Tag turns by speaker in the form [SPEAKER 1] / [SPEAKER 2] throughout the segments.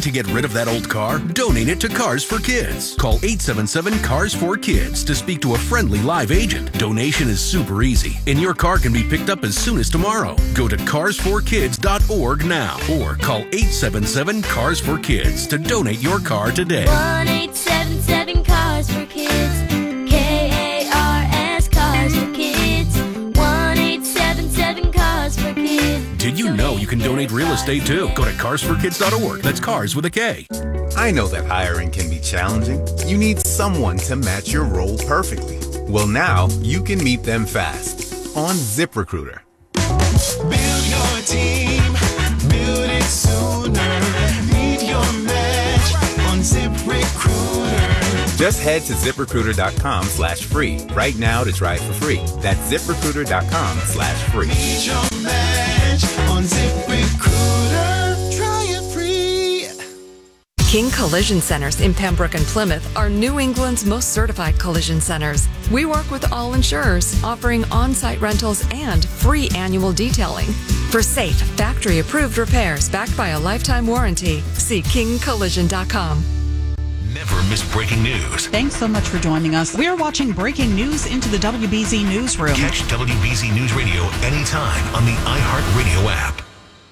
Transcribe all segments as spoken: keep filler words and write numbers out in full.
[SPEAKER 1] Need to get rid of that old car? Donate it to Cars for Kids. Call eight seven seven, C A R S four Kids to speak to a friendly live agent. Donation is super easy, and your car can be picked up as soon as tomorrow. Go to cars for kids dot org now or call eight seven seven, C A R S four Kids to donate your car today.
[SPEAKER 2] one eight seven seven, Cars for Kids. K A R S, Cars for Kids. one eight seven seven, Cars for Kids.
[SPEAKER 1] Did you know you can donate real estate too? Go to cars for kids dot org. That's cars with a K.
[SPEAKER 3] I know that hiring can be challenging. You need someone to match your role perfectly. Well, now you can meet them fast on ZipRecruiter.
[SPEAKER 4] Build your team, build it sooner. Meet your match on ZipRecruiter.
[SPEAKER 3] Just head to ZipRecruiter.com slash free right now to try it for free. That's ZipRecruiter.com slash free.
[SPEAKER 4] Meet your match on ZipRecruiter. Try it free.
[SPEAKER 5] King Collision Centers in Pembroke and Plymouth are New England's most certified collision centers. We work with all insurers, offering on-site rentals and free annual detailing. For safe, factory-approved repairs backed by a lifetime warranty, see king collision dot com.
[SPEAKER 6] Never miss breaking news.
[SPEAKER 7] Thanks so much for joining us. We're watching breaking news into the W B Z Newsroom.
[SPEAKER 6] Catch W B Z News Radio anytime on the iHeartRadio app.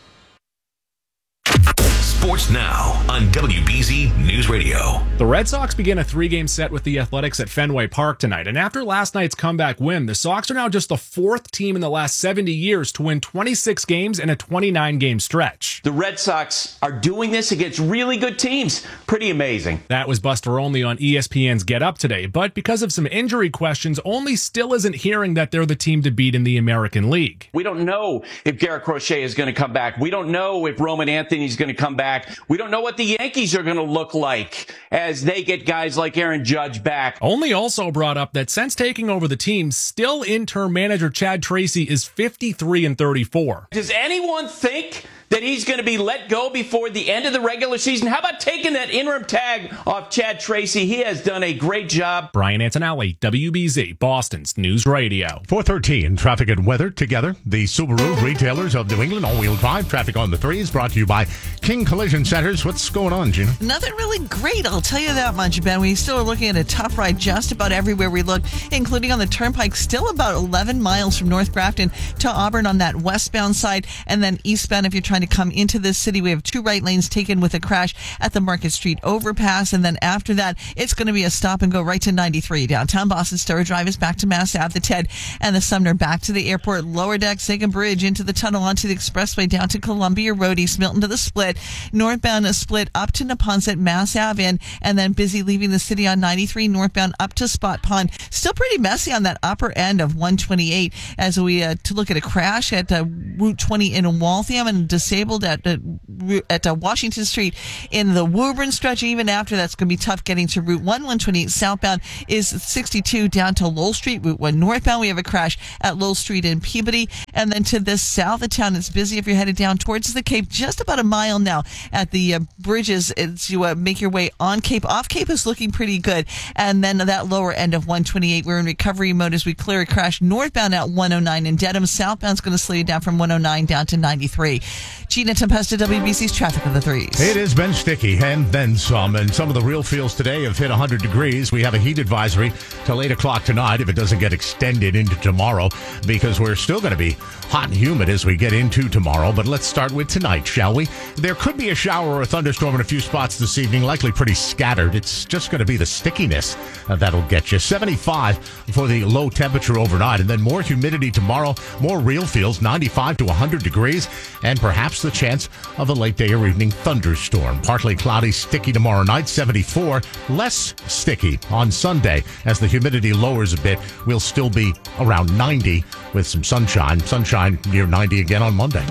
[SPEAKER 6] Sports Now on W B Z News Radio.
[SPEAKER 8] The Red Sox begin a three-game set with the Athletics at Fenway Park tonight. And after last night's comeback win, the Sox are now just the fourth team in the last seventy years to win twenty-six games in a twenty-nine game stretch.
[SPEAKER 9] The Red Sox are doing this against really good teams. Pretty amazing.
[SPEAKER 8] That was Buster Olney on E S P N's Get Up today. But because of some injury questions, Olney still isn't hearing that they're the team to beat in the American League.
[SPEAKER 9] We don't know if Garrett Crochet is going to come back. We don't know if Roman Anthony is going to come back. We don't know what the Yankees are going to look like as they get guys like Aaron Judge back.
[SPEAKER 8] Olney also brought up that since taking over the team, still interim manager Chad Tracy is fifty-three and thirty-four.
[SPEAKER 9] Does anyone think that he's going to be let go before the end of the regular season? How about taking that interim tag off Chad Tracy? He has done a great job.
[SPEAKER 8] Brian Antonelli, W B Z, Boston's News Radio.
[SPEAKER 10] four thirteen, traffic and weather together. The Subaru retailers of New England, all-wheel drive, traffic on the threes, brought to you by King Collision Centers. What's going on, Gina?
[SPEAKER 11] Nothing really great, I'll tell you that much, Ben. We still are looking at a tough ride just about everywhere we look, including on the Turnpike, still about eleven miles from North Grafton to Auburn on that westbound side, and then eastbound if you're trying to come into this city. We have two right lanes taken with a crash at the Market Street overpass, and then after that, it's going to be a stop and go right to ninety-three. Downtown Boston, Star Drive is back to Mass Ave, the Ted, and the Sumner back to the airport, lower deck, Sagan Bridge into the tunnel onto the expressway down to Columbia Road, East Milton to the Split, northbound a Split up to Neponset, Mass Ave in, and then busy leaving the city on ninety-three, northbound up to Spot Pond. Still pretty messy on that upper end of one twenty-eight as we uh, to look at a crash at uh, Route twenty in Waltham and disabled at uh, at uh, Washington Street in the Woburn stretch. Even after that's going to be tough getting to Route one, one twenty-eight southbound is sixty-two down to Lowell Street. Route one northbound, we have a crash at Lowell Street in Peabody. And then to the south of town, it's busy if you're headed down towards the Cape, just about a mile now at the uh, bridges as you uh, make your way on Cape. Off Cape is looking pretty good. And then that lower end of one twenty-eight, we're in recovery mode as we clear a crash northbound at one oh nine in Dedham. Southbound's going to slow you down from one oh nine down to ninety-three. Gina Tempesta, W B C's traffic of the threes.
[SPEAKER 10] It has been sticky and then some, and some of the real feels today have hit one hundred degrees. We have a heat advisory till eight o'clock tonight if it doesn't get extended into tomorrow, because we're still going to be hot and humid as we get into tomorrow. But let's start with tonight, shall we? There could be a shower or a thunderstorm in a few spots this evening, likely pretty scattered. It's just going to be the stickiness uh, that'll get you. seventy-five for the low temperature overnight, and then more humidity tomorrow, more real feels, ninety-five to one hundred degrees, and perhaps the chance of a late day or evening thunderstorm. Partly cloudy, sticky tomorrow night, seventy-four. Less sticky on Sunday. As the humidity lowers a bit, we'll still be around ninety with some sunshine. Sunshine near ninety again on Monday.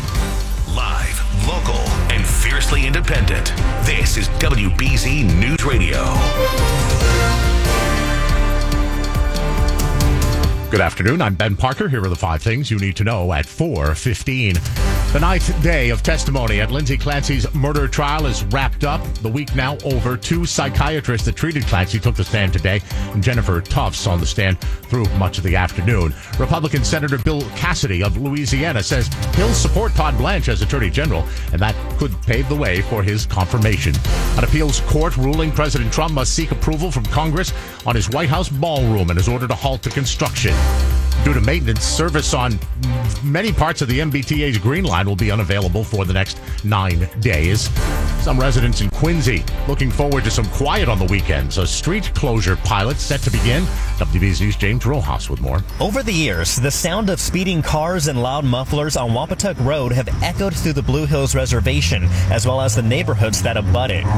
[SPEAKER 6] Live, local, and fiercely independent. This is W B Z News Radio.
[SPEAKER 10] Good afternoon. I'm Ben Parker. Here are the five things you need to know at four fifteen. The ninth day of testimony at Lindsay Clancy's murder trial is wrapped up. The week now over. Two psychiatrists that treated Clancy took the stand today, and Jennifer Tufts on the stand through much of the afternoon. Republican Senator Bill Cassidy of Louisiana says he'll support Todd Blanche as Attorney General, and that could pave the way for his confirmation. An appeals court ruling President Trump must seek approval from Congress on his White House ballroom and has ordered a halt to construction. Due to maintenance, service on many parts of the M B T A's Green Line will be unavailable for the next nine days. Some residents in Quincy looking forward to some quiet on the weekends. A street closure pilot set to begin. W B Z's James Rojas with more.
[SPEAKER 12] Over the years, the sound of speeding cars and loud mufflers on Wampatuck Road have echoed through the Blue Hills Reservation, as well as the neighborhoods that abut it.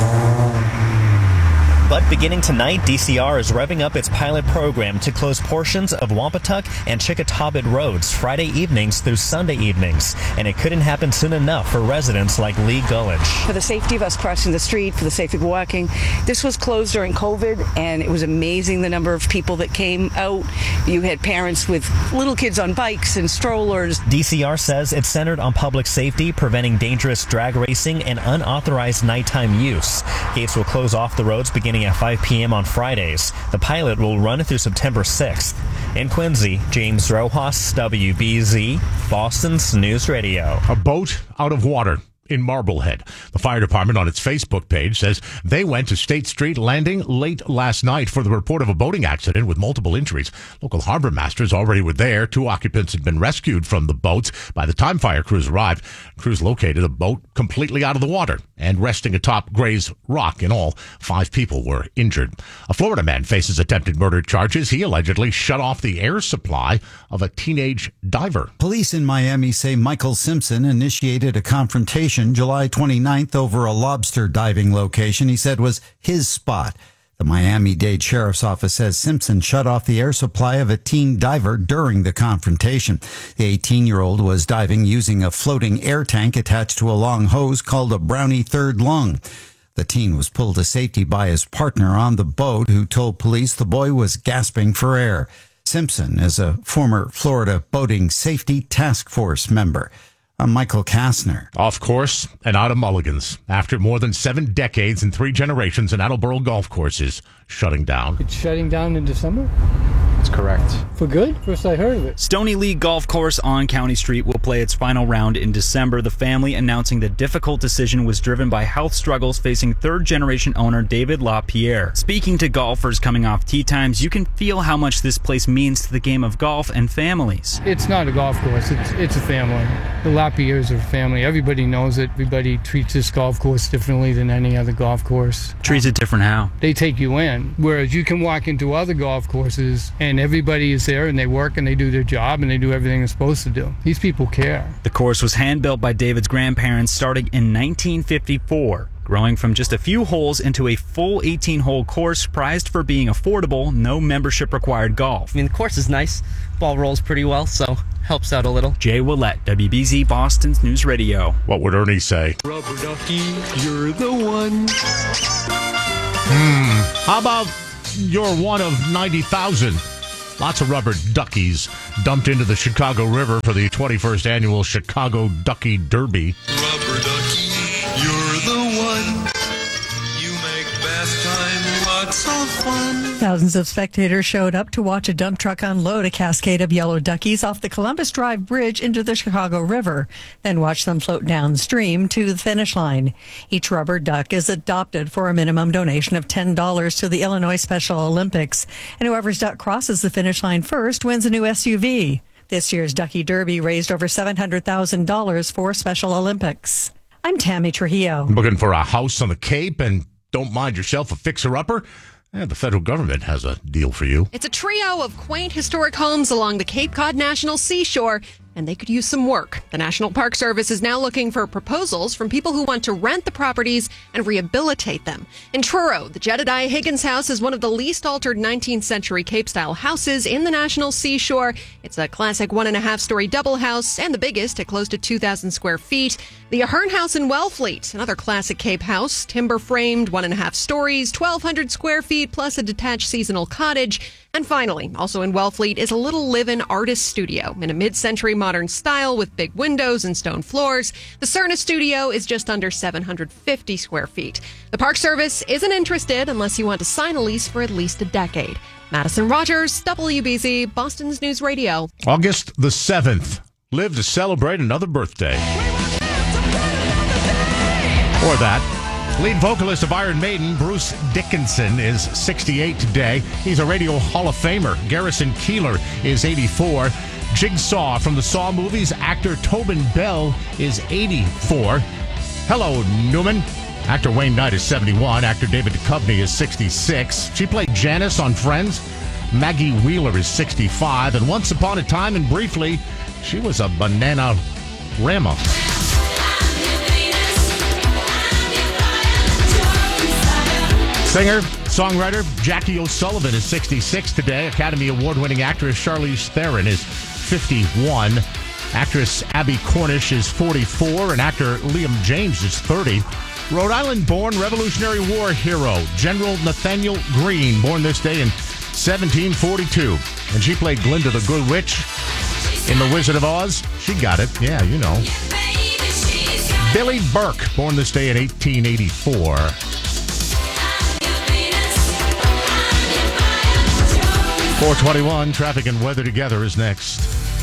[SPEAKER 12] But beginning tonight, D C R is revving up its pilot program to close portions of Wampatuck and Chickatawbit roads Friday evenings through Sunday evenings. And it couldn't happen soon enough for residents like Lee Gullidge.
[SPEAKER 13] For the safety of us crossing the street, for the safety of walking, this was closed during COVID, and it was amazing the number of people that came out. You had parents with little kids on bikes and strollers.
[SPEAKER 12] D C R says it's centered on public safety, preventing dangerous drag racing and unauthorized nighttime use. Gates will close off the roads beginning at five p.m. on Fridays. The pilot will run through September sixth. In Quincy, James Rojas, W B Z, Boston's News Radio.
[SPEAKER 10] A boat out of water in Marblehead. The fire department on its Facebook page says they went to State Street Landing late last night for the report of a boating accident with multiple injuries. Local harbor masters already were there. Two occupants had been rescued from the boats. By the time fire crews arrived, crews located a boat completely out of the water and resting atop Gray's Rock. In all, five people were injured. A Florida man faces attempted murder charges. He allegedly shut off the air supply of a teenage diver.
[SPEAKER 14] Police in Miami say Michael Simpson initiated a confrontation July twenty-ninth over a lobster diving location he said was his spot. The Miami-Dade Sheriff's Office says Simpson shut off the air supply of a teen diver during the confrontation. The eighteen-year-old was diving using a floating air tank attached to a long hose called a Brownie third lung. The teen was pulled to safety by his partner on the boat, who told police the boy was gasping for air. Simpson is a former Florida Boating Safety Task Force member. I'm Michael Kastner.
[SPEAKER 10] Off course and out of mulligans. After more than seven decades and three generations, an Attleboro golf course is shutting down.
[SPEAKER 15] It's shutting down in December?
[SPEAKER 16] That's correct.
[SPEAKER 15] For good? First I heard of it.
[SPEAKER 16] Stony League Golf Course on County Street will play its final round in December. The family announcing the difficult decision was driven by health struggles facing third-generation owner David LaPierre. Speaking to golfers coming off tee times, you can feel how much this place means to the game of golf and families.
[SPEAKER 15] It's not a golf course. It's, it's a family. The LaPierres are a family. Everybody knows it. Everybody treats this golf course differently than any other golf course.
[SPEAKER 16] Treats it different how?
[SPEAKER 15] They take you in. Whereas you can walk into other golf courses and everybody is there and they work and they do their job and they do everything they're supposed to do. These people care.
[SPEAKER 16] The course was hand-built by David's grandparents starting in nineteen fifty-four, growing from just a few holes into a full eighteen-hole course prized for being affordable, no membership required golf.
[SPEAKER 17] I mean, the course is nice. Ball rolls pretty well, so helps out a little.
[SPEAKER 16] Jay Willette, W B Z Boston's News Radio.
[SPEAKER 10] What would Ernie say?
[SPEAKER 4] Rubber ducky, you're the one.
[SPEAKER 10] Hmm. How about you're one of ninety thousand? Lots of rubber duckies dumped into the Chicago River for the twenty-first annual Chicago Ducky Derby.
[SPEAKER 4] Rubber ducky, you're the one. You make bath time lots of fun.
[SPEAKER 18] Thousands of spectators showed up to watch a dump truck unload a cascade of yellow duckies off the Columbus Drive Bridge into the Chicago River, then watch them float downstream to the finish line. Each rubber duck is adopted for a minimum donation of ten dollars to the Illinois Special Olympics, and whoever's duck crosses the finish line first wins a new S U V. This year's Ducky Derby raised over seven hundred thousand dollars for Special Olympics. I'm Tammy Trujillo.
[SPEAKER 10] Looking for a house on the Cape and don't mind yourself a fixer-upper? Yeah, the federal government has a deal for you.
[SPEAKER 19] It's a trio of quaint historic homes along the Cape Cod National Seashore, and they could use some work. The National Park Service is now looking for proposals from people who want to rent the properties and rehabilitate them. In Truro, the Jedediah Higgins House is one of the least altered nineteenth century Cape-style houses in the National Seashore. It's a classic one and a half story double house and the biggest at close to two thousand square feet. The Ahern House in Wellfleet, another classic Cape house, timber framed, one and a half stories, twelve hundred square feet, plus a detached seasonal cottage. And finally, also in Wellfleet is a little live-in artist studio in a mid-century modern style with big windows and stone floors. The Cerna Studio is just under seven hundred fifty square feet. The Park Service isn't interested unless you want to sign a lease for at least a decade. Madison Rogers, W B Z, Boston's News Radio.
[SPEAKER 10] August the seventh. Live to celebrate another birthday. Or that. Lead vocalist of Iron Maiden, Bruce Dickinson, is sixty-eight today. He's a Radio Hall of Famer. Garrison Keillor is eighty-four. Jigsaw from the Saw movies, actor Tobin Bell is eighty-four. Hello, Newman. Actor Wayne Knight is seventy-one. Actor David Duchovny is sixty-six. She played Janice on Friends. Maggie Wheeler is sixty-five. And once upon a time and briefly, she was a banana rama. Singer, songwriter Jackie O'Sullivan is sixty-six today. Academy Award-winning actress Charlize Theron is fifty-one. Actress Abby Cornish is forty-four. And actor Liam James is thirty. Rhode Island-born Revolutionary War hero General Nathaniel Greene, born this day in seventeen forty-two. And she played Glinda the Good Witch in The Wizard of Oz. She got it. Yeah, you know. Billy Burke, born this day in eighteen eighty-four. four twenty-one, traffic and weather together is next.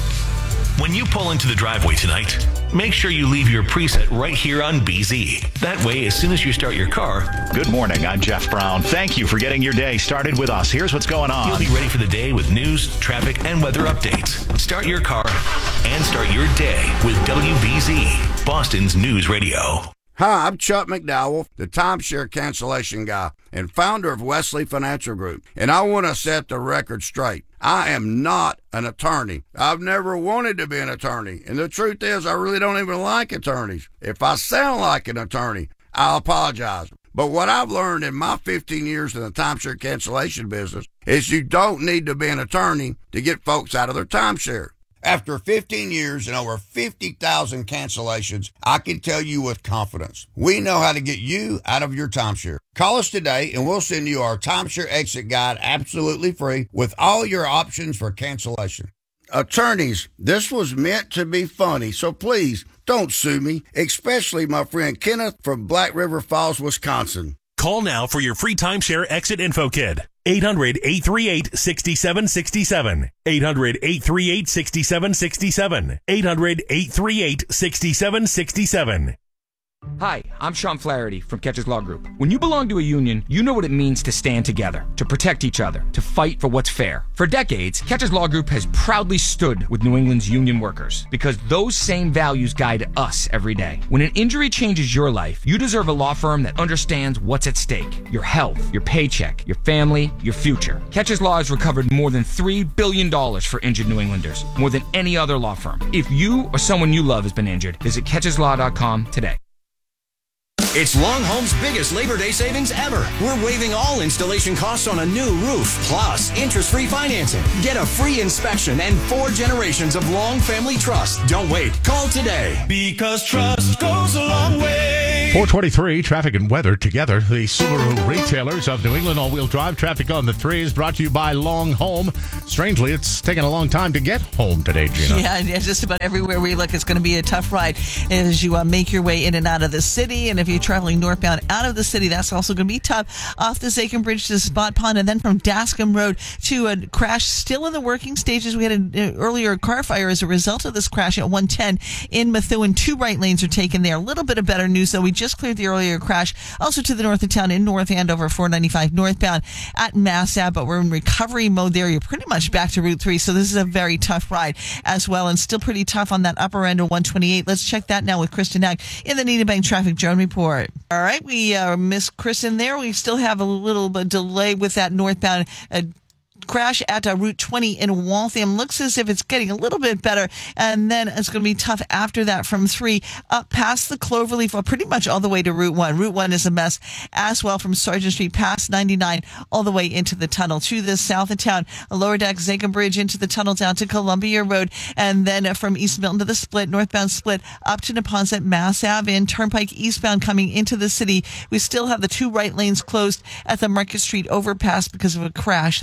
[SPEAKER 6] When you pull into the driveway tonight, make sure you leave your preset right here on B Z. That way, as soon as you start your car...
[SPEAKER 20] Good morning, I'm Jeff Brown. Thank you for getting your day started with us. Here's what's going on.
[SPEAKER 6] You'll be ready for the day with news, traffic, and weather updates. Start your car and start your day with W B Z, Boston's News Radio.
[SPEAKER 21] Hi, I'm Chuck McDowell, the timeshare cancellation guy and founder of Wesley Financial Group, and I want to set the record straight. I am not an attorney. I've never wanted to be an attorney, and the truth is I really don't even like attorneys. If I sound like an attorney, I'll apologize. But what I've learned in my fifteen years in the timeshare cancellation business is you don't need to be an attorney to get folks out of their timeshare. After fifteen years and over fifty thousand cancellations, I can tell you with confidence, we know how to get you out of your timeshare. Call us today and we'll send you our timeshare exit guide absolutely free with all your options for cancellation. Attorneys, this was meant to be funny, so please don't sue me, especially my friend Kenneth from Black River Falls, Wisconsin.
[SPEAKER 22] Call now for your free timeshare exit info kit. eight hundred, eight three eight, six seven six seven. eight hundred, eight three eight, six seven six seven. eight hundred, eight three eight, six seven six seven.
[SPEAKER 23] Hi, I'm Sean Flaherty from Catches Law Group. When you belong to a union, you know what it means to stand together, to protect each other, to fight for what's fair. For decades, Catches Law Group has proudly stood with New England's union workers because those same values guide us every day. When an injury changes your life, you deserve a law firm that understands what's at stake. Your health, your paycheck, your family, your future. Catches Law has recovered more than three billion dollars for injured New Englanders, more than any other law firm. If you or someone you love has been injured, visit catches law dot com today.
[SPEAKER 24] It's Long Home's biggest Labor Day savings ever. We're waiving all installation costs on a new roof, plus interest-free financing. Get a free inspection and four generations of Long Family Trust. Don't wait. Call today.
[SPEAKER 4] Because trust goes a long way.
[SPEAKER 10] four twenty-three, traffic and weather together. The Subaru retailers of New England all-wheel drive traffic on the three is brought to you by Long Home. Strangely, it's taken a long time to get home today, Gina.
[SPEAKER 11] Yeah, yeah, just about everywhere we look, it's going to be a tough ride as you uh, make your way in and out of the city. And if you're traveling northbound out of the city, that's also going to be tough. Off the Zakin Bridge to Spot Pond, and then from Dascom Road to a crash still in the working stages. We had an uh, earlier car fire as a result of this crash at one ten in Methuen. Two right lanes are taken there. A little bit of better news, though. We just cleared the earlier crash. Also to the north of town in North Andover, four ninety-five northbound at Mass Ave, but we're in recovery mode there. You're pretty much back to Route three, so this is a very tough ride as well, and still pretty tough on that upper end of one twenty-eight. Let's check that now with Kristen Nack in the Nina Bank Traffic Drone Report. All right, we uh, missed Kristen there. We still have a little bit delay with that northbound uh, crash at uh, Route twenty in Waltham. Looks as if it's getting a little bit better, and then it's going to be tough after that from three up past the Cloverleaf, well, pretty much all the way to Route one. Route one is a mess as well from Sargent Street past ninety-nine all the way into the tunnel to the south of town, Lower Deck, Zakin Bridge into the tunnel down to Columbia Road, and then from East Milton to the Split, northbound Split up to Neponset, Mass Ave, and Turnpike eastbound coming into the city. We still have the two right lanes closed at the Market Street overpass because of a crash there.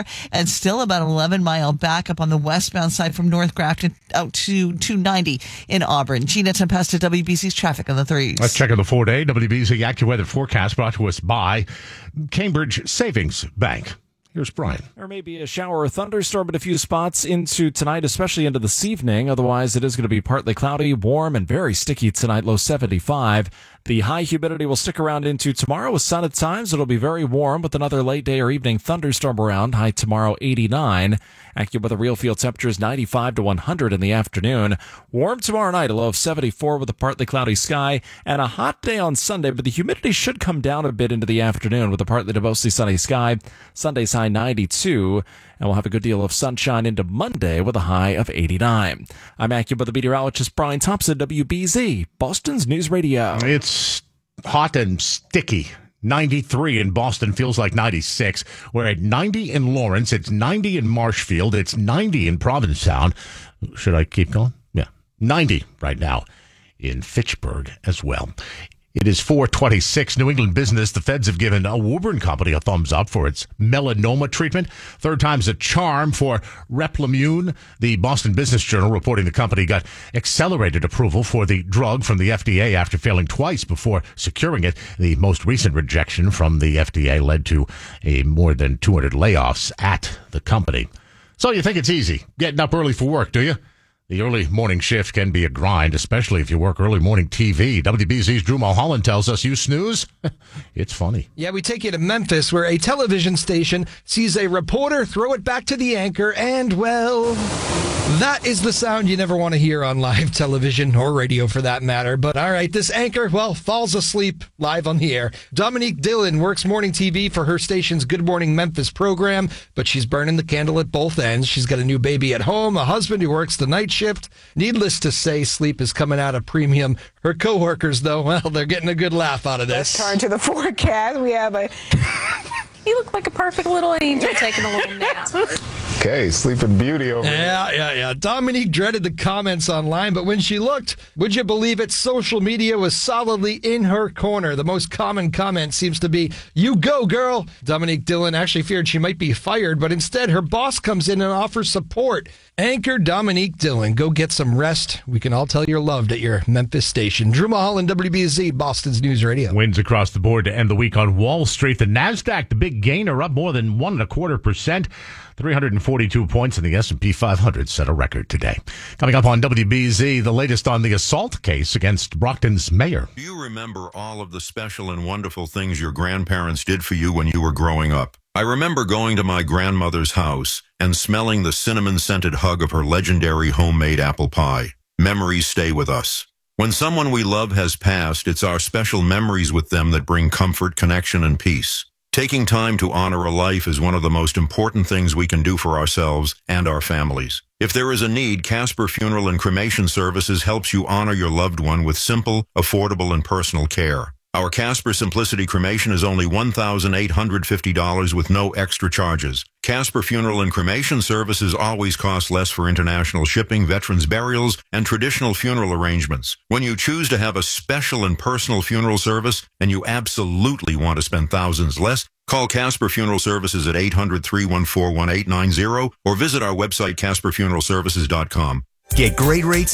[SPEAKER 11] and still about eleven mile backup on the westbound side from North Grafton out to two ninety in Auburn. Gina Tempesta, W B C's traffic on the threes.
[SPEAKER 10] Let's check on the four-day W B Z AccuWeather forecast brought to us by Cambridge Savings Bank. Here's Brian.
[SPEAKER 1] There may be a shower or thunderstorm at a few spots into tonight, especially into this evening. Otherwise, it is going to be partly cloudy, warm, and very sticky tonight, low seventy-five. The high humidity will stick around into tomorrow with sun at times. It'll be very warm with another late day or evening thunderstorm around. High tomorrow, eighty-nine. AccuWeather real field temperatures ninety-five to one hundred in the afternoon. Warm tomorrow night, a low of seventy-four with a partly cloudy sky. And a hot day on Sunday, but the humidity should come down a bit into the afternoon with a partly to mostly sunny sky. Sunday's high ninety-two. And we'll have a good deal of sunshine into Monday with a high of eighty-nine. I'm AccuWeather meteorologist Brian Thompson, W B Z, Boston's News Radio.
[SPEAKER 10] It's hot and sticky. ninety-three in Boston feels like ninety-six. We're at ninety in Lawrence. It's ninety in Marshfield. It's ninety in Provincetown. Should I keep going? Yeah. ninety right now in Fitchburg as well. It is four twenty-six. New England Business. The feds have given a Woburn company a thumbs up for its melanoma treatment. Third time's a charm for Replimune. The Boston Business Journal reporting the company got accelerated approval for the drug from the F D A after failing twice before securing it. The most recent rejection from the F D A led to a more than two hundred layoffs at the company. So you think it's easy getting up early for work, do you? The early morning shift can be a grind, especially if you work early morning T V. W B Z's Drew Mulholland tells us you snooze. It's funny.
[SPEAKER 2] Yeah, we take you to Memphis, where a television station sees a reporter throw it back to the anchor, and, well, that is the sound you never want to hear on live television, or radio for that matter. But all right, this anchor, well, falls asleep live on the air. Dominique Dillon works morning T V for her station's Good Morning Memphis program, but she's burning the candle at both ends. She's got a new baby at home, a husband who works the night shift. Needless to say, sleep is coming out a premium. Her coworkers, though, well, they're getting a good laugh out of this.
[SPEAKER 3] Let's turn to the forecast. We have a... You look like a perfect little angel taking a little nap.
[SPEAKER 2] Okay, sleeping beauty over there. Yeah, yeah, yeah. Dominique dreaded the comments online, but when she looked, would you believe it, social media was solidly in her corner. The most common comment seems to be, "You go, girl." Dominique Dillon actually feared she might be fired, but instead her boss comes in and offers support. Anchor Dominique Dillon, go get some rest. We can all tell you're loved at your Memphis station. Drew Mulholland, W B Z, Boston's News Radio.
[SPEAKER 10] Wins across the board to end the week on Wall Street. The NASDAQ, the big gainer, up more than one and a quarter percent. three hundred forty-two points, in the S and P five hundred set a record today. Coming up on W B Z, the latest on the assault case against Brockton's mayor.
[SPEAKER 5] Do you remember all of the special and wonderful things your grandparents did for you when you were growing up? I remember going to my grandmother's house and smelling the cinnamon-scented hug of her legendary homemade apple pie. Memories stay with us. When someone we love has passed, it's our special memories with them that bring comfort, connection, and peace. Taking time to honor a life is one of the most important things we can do for ourselves and our families. If there is a need, Casper Funeral and Cremation Services helps you honor your loved one with simple, affordable, and personal care. Our Casper Simplicity Cremation is only one thousand eight hundred fifty dollars with no extra charges. Casper Funeral and Cremation Services always cost less for international shipping, veterans burials, and traditional funeral arrangements. When you choose to have a special and personal funeral service, and you absolutely want to spend thousands less, call Casper Funeral Services at eight hundred, three one four, one eight nine zero or visit our website, casper funeral services dot com.
[SPEAKER 24] Get great rates